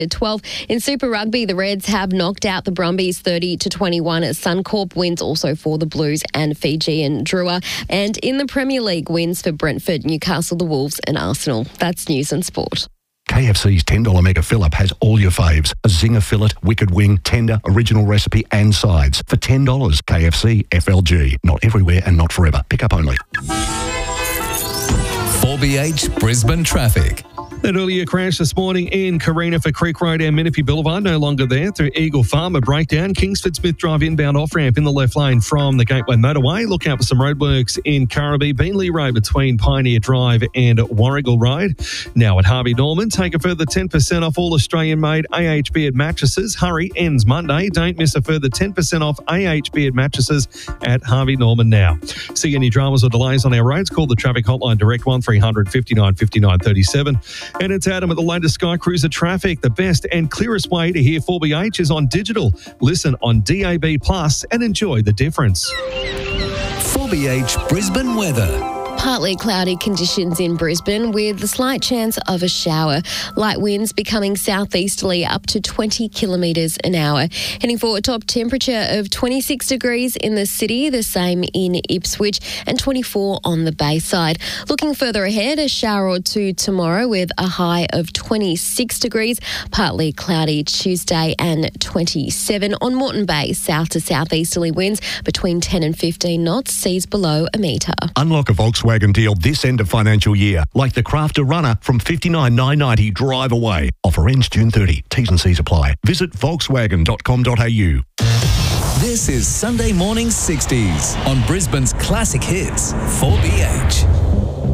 At 12. In Super Rugby, the Reds have knocked out the Brumbies 30-21 as Suncorp wins also for the Blues and Fijian Drua. And in the Premier League, wins for Brentford, Newcastle, the Wolves and Arsenal. That's news and sport. KFC's $10 Mega Fill-Up has all your faves. A zinger fillet, wicked wing, tender, original recipe and sides. For $10, KFC FLG. Not everywhere and not forever. Pick up only. 4BH Brisbane traffic. That earlier crash this morning in Carina for Creek Road and Menifee Boulevard, no longer there. Through Eagle Farm, a breakdown. Kingsford Smith Drive inbound off-ramp in the left lane from the Gateway Motorway. Look out for some roadworks in Currabee. Beanley Road between Pioneer Drive and Warrigal Road. Now at Harvey Norman, take a further 10% off all Australian-made AH Beard mattresses. Hurry, ends Monday. Don't miss a further 10% off AH Beard mattresses at Harvey Norman now. See any dramas or delays on our roads? Call the traffic hotline direct 1300 59 59 37. And it's Adam at the latest Sky Cruiser traffic. The best and clearest way to hear 4BH is on digital. Listen on DAB Plus and enjoy the difference. 4BH Brisbane weather. Partly cloudy conditions in Brisbane with a slight chance of a shower. Light winds becoming southeasterly up to 20 kilometres an hour. Heading for a top temperature of 26 degrees in the city, the same in Ipswich, and 24 on the Bayside. Looking further ahead, a shower or two tomorrow with a high of 26 degrees. Partly cloudy Tuesday and 27. On Moreton Bay, south to southeasterly winds between 10 and 15 knots, seas below a metre. Unlock a Volkswagen deal this end of financial year, like the Crafter Runner from $59,990 drive away. Offer ends June 30. T's and C's apply. Visit volkswagen.com.au. This is Sunday Morning 60s on Brisbane's classic hits, 4BH.